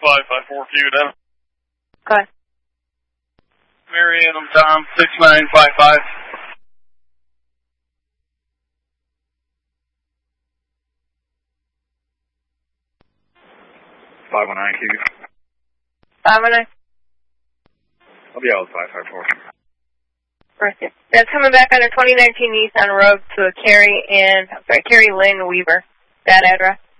554Q down. Okay. Marianne, Tom, 6955. .519Q. 519. I'll be out with 554. Perfect. That's coming back on a 2019 Nissan Rogue to a Carrie Lynn Weaver. That address.